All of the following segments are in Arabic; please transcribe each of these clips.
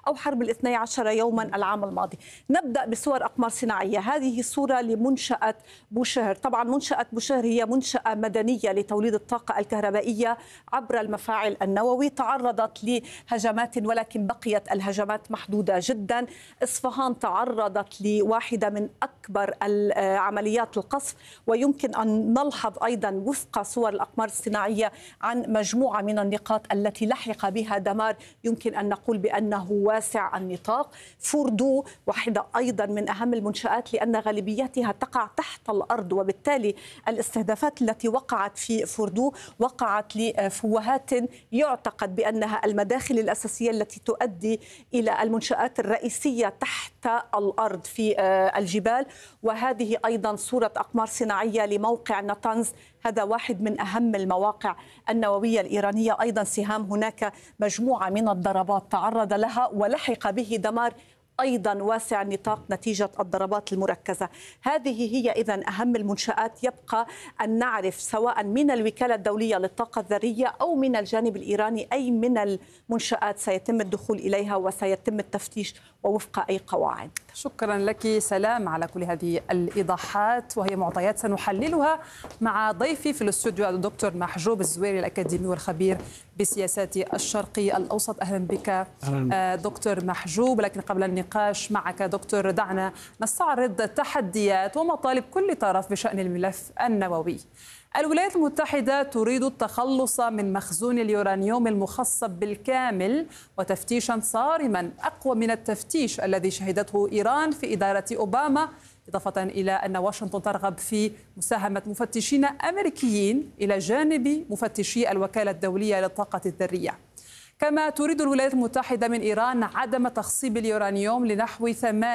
أو حرب الاثني عشر يوما العام الماضي. نبدأ بصور أقمار صناعية. هذه صورة لمنشأة بوشهر. طبعا منشأة بوشهر هي منشأة مدنية لتوليد الطاقة الكهربائية عبر المفاعل النووي. تعرضت لهجمات ولكن بقيت الهجمات محدودة جدا. إصفهان تعرضت لواحدة من أكبر عمليات القصف، ويمكن أن نلحظ أيضا وفق صور الأقمار الصناعية عن مجموعة من النقاط التي لحق بها دمار يمكن أن نقول بأنه واسع النطاق. فوردو واحدة أيضا من أهم المنشآت لأن غالبيتها تقع تحت الأرض، وبالتالي الاستهدافات التي وقعت في فوردو وقعت لفوهات يعتقد بأنها المداخل الأساسية التي تؤدي إلى المنشآت الرئيسية تحت الأرض في الجبال. وهذه أيضا صورة أقمار صناعية لموقع ناتنز، هذا واحد من أهم المواقع النووية الإيرانية. أيضا سهام هناك مجموعة من الضربات تعرض لها ولحق به دمار أيضا واسع النطاق نتيجة الضربات المركزة. هذه هي إذن أهم المنشآت. يبقى أن نعرف سواء من الوكالة الدولية للطاقة الذرية أو من الجانب الإيراني أي من المنشآت سيتم الدخول إليها وسيتم التفتيش ووفق أي قواعد. شكرا لك سلام على كل هذه الإيضاحات، وهي معطيات سنحللها مع ضيفي في الاستوديو الدكتور محجوب الزويري الأكاديمي والخبير بسياسات الشرق الأوسط. أهلا بك دكتور محجوب. لكن قبل النقاش معك دكتور دعنا نستعرض تحديات ومطالب كل طرف بشأن الملف النووي. الولايات المتحدة تريد التخلص من مخزون اليورانيوم المخصب بالكامل وتفتيشا صارما أقوى من التفتيش الذي شهدته إيران في إدارة أوباما، إضافة إلى أن واشنطن ترغب في مساهمة مفتشين أمريكيين إلى جانب مفتشي الوكالة الدولية للطاقة الذرية. كما تريد الولايات المتحدة من إيران عدم تخصيب اليورانيوم لنحو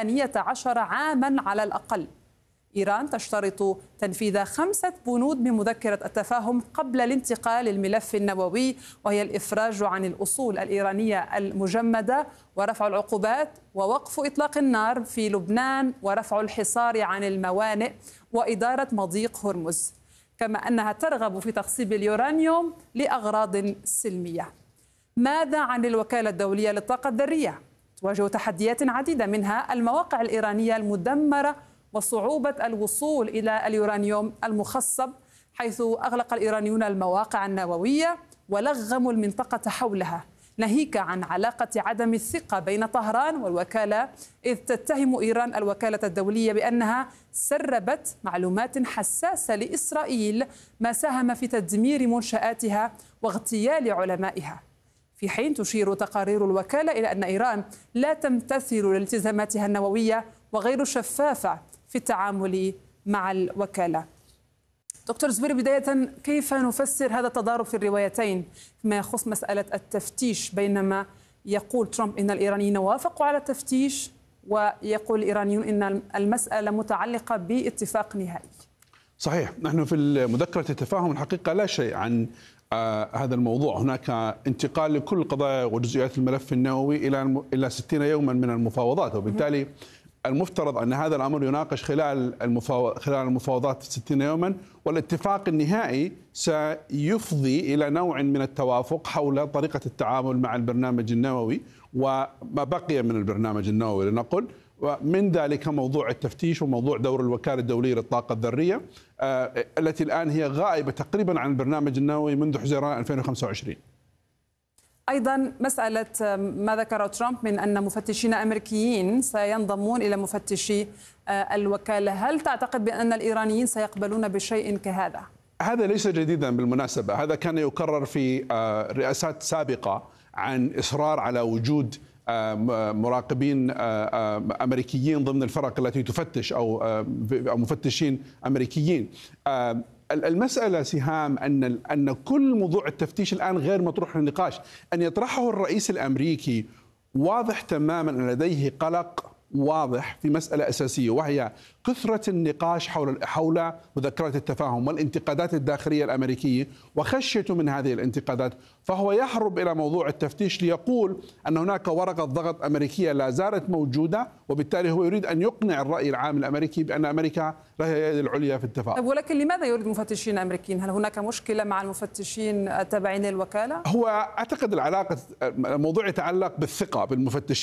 18 عاما على الأقل. إيران تشترط تنفيذ 5 بنود من مذكرة التفاهم قبل الانتقال للملف النووي، وهي الإفراج عن الأصول الإيرانية المجمدة ورفع العقوبات ووقف إطلاق النار في لبنان ورفع الحصار عن الموانئ وإدارة مضيق هرمز. كما أنها ترغب في تخصيب اليورانيوم لأغراض سلمية. ماذا عن الوكالة الدولية للطاقة الذرية؟ تواجه تحديات عديدة، منها المواقع الإيرانية المدمرة وصعوبة الوصول إلى اليورانيوم المخصب، حيث أغلق الإيرانيون المواقع النووية ولغموا المنطقة حولها، ناهيك عن علاقة عدم الثقة بين طهران والوكالة، إذ تتهم إيران الوكالة الدولية بأنها سربت معلومات حساسة لإسرائيل، ما ساهم في تدمير منشآتها واغتيال علمائها. في حين تشير تقارير الوكالة إلى أن إيران لا تمتثل لالتزاماتها النووية وغير شفافة في التعامل مع الوكالة. دكتور زويري، بداية كيف نفسر هذا التضارب في الروايتين فيما يخص مسألة التفتيش، بينما يقول ترامب إن الإيرانيين وافقوا على التفتيش ويقول الإيرانيون إن المسألة متعلقة باتفاق نهائي؟ صحيح، نحن في مذكرة التفاهم الحقيقة لا شيء عن هذا الموضوع. هناك انتقال لكل قضايا وجزئيات الملف النووي إلى 60 يوما من المفاوضات، وبالتالي المفترض أن هذا الأمر يناقش خلال المفاوضات 60 يوما، والاتفاق النهائي سيفضي إلى نوع من التوافق حول طريقة التعامل مع البرنامج النووي وما بقي من البرنامج النووي لنقل، ومن ذلك موضوع التفتيش وموضوع دور الوكالة الدولية للطاقة الذرية التي الآن هي غائبة تقريبا عن البرنامج النووي منذ حزيران 2025. أيضا مسألة ما ذكر ترامب من أن مفتشين أمريكيين سينضمون إلى مفتشي الوكالة، هل تعتقد بأن الإيرانيين سيقبلون بشيء كهذا؟ هذا ليس جديدا بالمناسبة، هذا كان يكرر في رئاسات سابقة عن إصرار على وجود مراقبين أمريكيين ضمن الفرق التي تفتش أو مفتشين أمريكيين. المسألة سهام أن كل موضوع التفتيش الآن غير مطروح للنقاش. أن يطرحه الرئيس الأمريكي واضح تماما أن لديه قلق واضح في مسألة أساسية، وهي كثرة النقاش حول مذكرة التفاهم والانتقادات الداخلية الأمريكية وخشيته من هذه الانتقادات، فهو يهرب إلى موضوع التفتيش ليقول أن هناك ورقة ضغط أمريكية لا زالت موجودة، وبالتالي هو يريد أن يقنع الرأي العام الأمريكي بأن أمريكا لها اليد العليا في التفاهم. ولكن لماذا يريد مفتشين أمريكيين؟ هل هناك مشكلة مع المفتشين التابعين للوكالة؟ هو أعتقد الموضوع يتعلق بالثقة بالمفتشين.